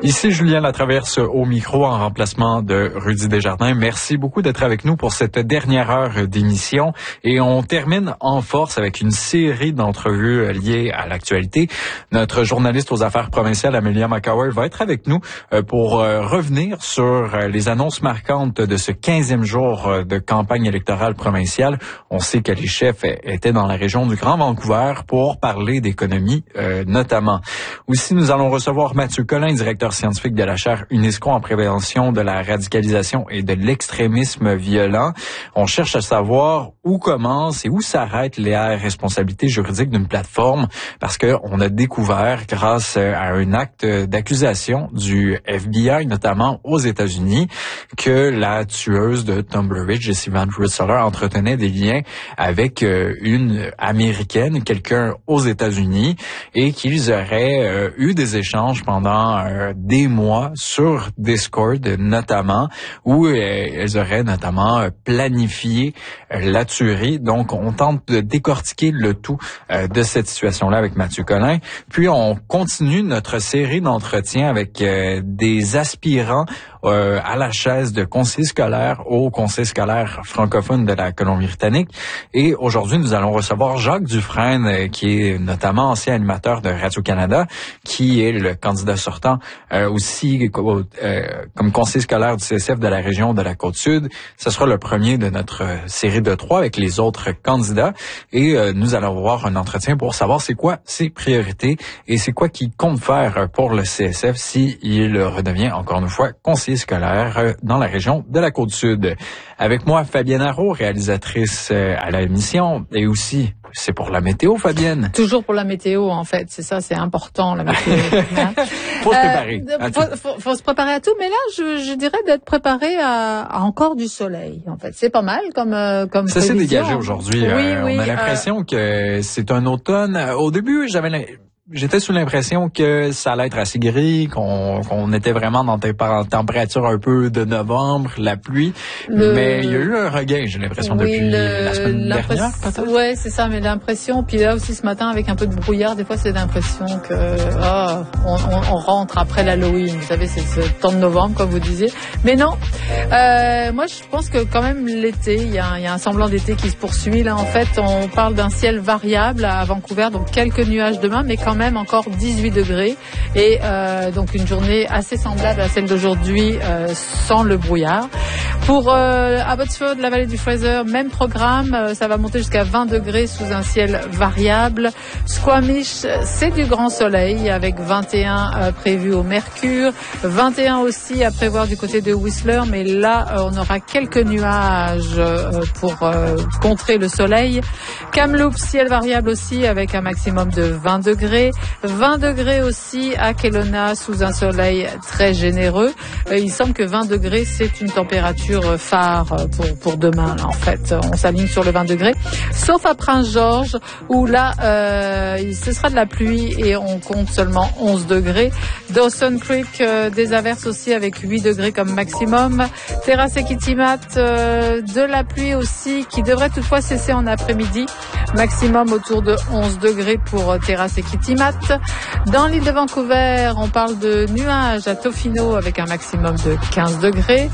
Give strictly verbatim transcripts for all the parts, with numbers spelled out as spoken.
Ici Julien Latraverse au micro en remplacement de Rudy Desjardins. Merci beaucoup d'être avec nous pour cette dernière heure d'émission et on termine en force avec une série d'entrevues liées à l'actualité. Notre journaliste aux affaires provinciales Amelia McCauer va être avec nous pour revenir sur les annonces marquantes de ce quinzième jour de campagne électorale provinciale. On sait que les chefs étaient dans la région du Grand Vancouver pour parler d'économie euh, notamment. Aussi, nous allons recevoir Mathieu Collin, directeur scientifique de la chaire UNESCO en prévention de la radicalisation et de l'extrémisme violent. On cherche à savoir où commence et où s'arrête les responsabilités juridiques d'une plateforme parce que on a découvert grâce à un acte d'accusation du F B I, notamment aux États-Unis, que la tueuse de Tom Burridge, Jessie Van Rensselaer, entretenait des liens avec une Américaine, quelqu'un aux États-Unis, et qu'ils auraient euh, eu des échanges pendant euh, des mois sur Discord notamment, où euh, elles auraient notamment euh, planifié euh, la tuerie. Donc, on tente de décortiquer le tout euh, de cette situation-là avec Mathieu Collin. Puis, on continue notre série d'entretiens avec euh, des aspirants euh, à la chaise de conseiller scolaire au conseil scolaire francophone de la Colombie-Britannique. Et aujourd'hui, nous allons recevoir Jacques Dufresne, euh, qui est notamment ancien animateur de Radio-Canada, qui est le candidat sortant euh, aussi euh, comme conseiller scolaire du C S F de la région de la Côte-Sud. Ce sera le premier de notre euh, série de trois avec les autres candidats. Et euh, nous allons avoir un entretien pour savoir c'est quoi ses priorités et c'est quoi qu'il compte faire pour le C S F s'il redevient encore une fois conseiller scolaire euh, dans la région de la Côte-Sud. Avec moi, Fabienne Arrault, réalisatrice euh, à l'émission, et aussi c'est pour la météo, Fabienne. Toujours pour la météo, en fait. C'est ça, c'est important, la météo. faut se préparer. Euh, faut, faut, faut se préparer à tout, mais là, je, je dirais d'être préparé à, à encore du soleil, en fait. C'est pas mal comme euh, comme ça s'est dégagé aujourd'hui. Oui, euh, oui, on a l'impression euh... que c'est un automne. Au début, j'avais l'impression... J'étais sous l'impression que ça allait être assez gris, qu'on, qu'on était vraiment dans des températures un peu de novembre, la pluie. Le... Mais il y a eu un regain, j'ai l'impression, oui, depuis le... la semaine dernière, peut-être. Ouais, c'est ça, mais l'impression. Puis là aussi, ce matin, avec un peu de brouillard, des fois, c'est l'impression que oh, on, on, on rentre après l'Halloween. Vous savez, c'est ce temps de novembre, comme vous disiez. Mais non, euh, moi, je pense que quand même l'été, il y a, il y a un semblant d'été qui se poursuit. Là, en fait, on parle d'un ciel variable à Vancouver, donc quelques nuages demain, mais quand même même encore dix-huit degrés et euh, donc une journée assez semblable à celle d'aujourd'hui euh, sans le brouillard. Pour euh, Abbotsford, la vallée du Fraser, même programme, euh, ça va monter jusqu'à vingt degrés sous un ciel variable. Squamish, c'est du grand soleil avec vingt et un euh, prévu au Mercure, vingt et un aussi à prévoir du côté de Whistler, mais là euh, on aura quelques nuages euh, pour euh, contrer le soleil. Kamloops, ciel variable aussi avec un maximum de vingt degrés. vingt degrés aussi à Kelowna sous un soleil très généreux. Euh, il semble que vingt degrés, c'est une température phare pour, pour demain. Là, en fait, on s'aligne sur le vingt degrés. Sauf à Prince-Georges, où là, euh, ce sera de la pluie et on compte seulement onze degrés. Dawson Creek, euh, des averses aussi avec huit degrés comme maximum. Terrasse et Kitimat, euh, de la pluie aussi, qui devrait toutefois cesser en après-midi. Maximum autour de onze degrés pour Terrasse et Kitimat. Dans l'île de Vancouver, on parle de nuages à Tofino avec un maximum de quinze degrés.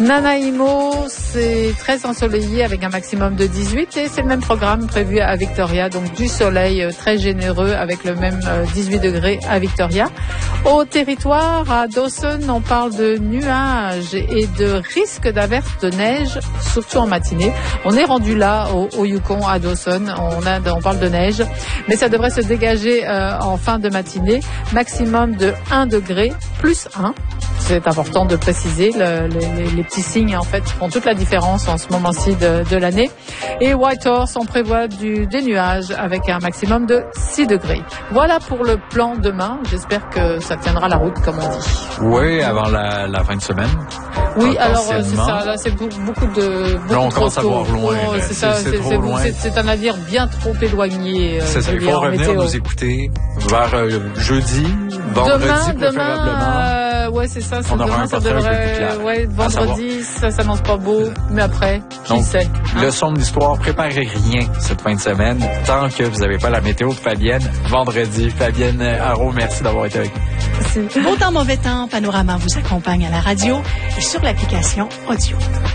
Nanaimo, c'est très ensoleillé avec un maximum de dix-huit et c'est le même programme prévu à Victoria, donc du soleil très généreux avec le même dix-huit degrés à Victoria. Au territoire, à Dawson, on parle de nuages et de risque d'averses de neige, surtout en matinée. On est rendu là au, au Yukon, à Dawson, on, a, on parle de neige, mais ça devrait se dégager euh, en fin de matinée. Maximum de un degré, plus un. C'est important de préciser, le, les, les petits signes en fait font toute la différence en ce moment-ci de, de l'année. Et Whitehorse, on prévoit du, des nuages avec un maximum de six degrés. Voilà pour le plan demain. J'espère que ça tiendra la route, comme on dit. Oui, avant la, la fin de semaine. Oui, alors c'est ça. Là, c'est beaucoup de. Beaucoup là, on trop commence à voir loin. Oh, c'est, ça, c'est, c'est, c'est, c'est, c'est un navire bien trop éloigné. C'est ça. Il faut revenir météo. Nous écouter vers euh, jeudi, vendredi demain, préférablement. Demain, euh, Euh, ouais, c'est ça. On aura demain, un ça portrait un peu devrait, plus clair. ouais, vendredi, ça s'annonce pas beau, mais après, qui Donc, sait? Hein? Leçon d'histoire, préparez rien cette fin de semaine. Tant que vous n'avez pas la météo de Fabienne, vendredi. Fabienne Haro, merci d'avoir été avec nous. Merci. Beau temps, mauvais temps, Panorama vous accompagne à la radio et sur l'application audio.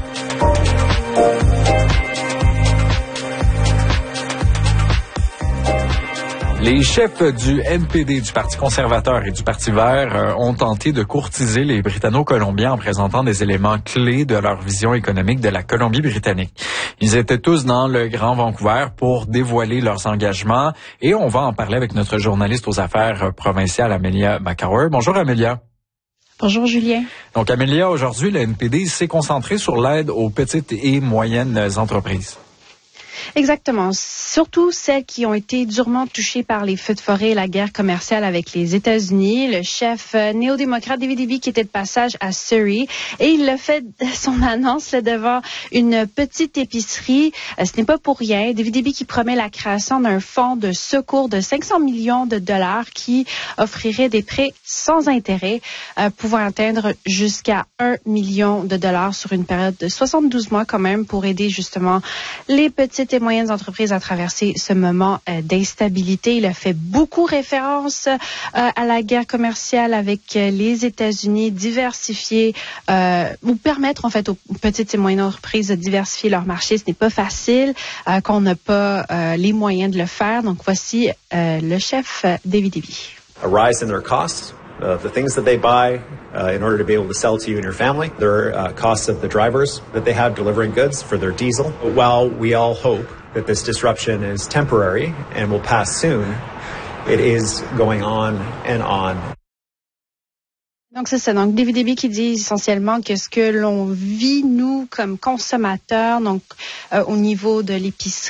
Les chefs du N P D, du Parti conservateur et du Parti vert euh, ont tenté de courtiser les Britanno-Colombiens en présentant des éléments clés de leur vision économique de la Colombie-Britannique. Ils étaient tous dans le Grand Vancouver pour dévoiler leurs engagements et on va en parler avec notre journaliste aux affaires provinciales, Amelia McCauer. Bonjour Amelia. Bonjour Julien. Donc Amelia, aujourd'hui le N P D s'est concentré sur l'aide aux petites et moyennes entreprises. Exactement. Surtout celles qui ont été durement touchées par les feux de forêt et la guerre commerciale avec les États-Unis. Le chef euh, néo-démocrate David Eby qui était de passage à Surrey et il a fait son annonce là, devant une petite épicerie. Euh, ce n'est pas pour rien. David Eby qui promet la création d'un fonds de secours de cinq cents millions de dollars qui offrirait des prêts sans intérêt euh, pouvant atteindre jusqu'à un million de dollars sur une période de soixante-douze mois quand même pour aider justement les petites et moyennes entreprises à traverser ce moment euh, d'instabilité. Il a fait beaucoup référence euh, à la guerre commerciale avec euh, les États-Unis, diversifier euh, ou permettre en fait aux petites et moyennes entreprises de diversifier leur marché. Ce n'est pas facile, euh, qu'on n'a pas euh, les moyens de le faire. Donc voici euh, le chef euh, David Eby. A rise in their costs. Uh, the things that they buy uh, in order to be able to sell to you and your family, their uh, costs of the drivers that they have delivering goods for their diesel. While we all hope that this disruption is temporary and will pass soon, it is going on and on. Donc, c'est ça. Donc, David Eby qui dit essentiellement que ce que l'on vit, nous, comme consommateurs, donc, euh, au niveau de l'épicerie,